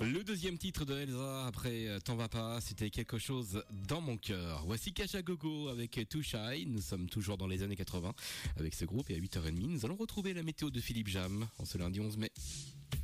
Le deuxième titre de Elsa après T'en vas pas, c'était quelque chose dans mon cœur. Voici Kaja Gogo avec Too Shy. Nous sommes toujours dans les années 80 avec ce groupe et à 8h30, nous allons retrouver la météo de Philippe Jam en ce lundi 11 mai.